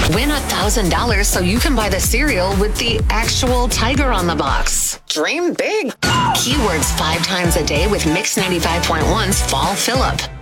Win $1,000 so you can buy the cereal with the actual tiger on the box. Dream big. Keywords 5 times a day with Mix 95.1's Fall Fill-Up.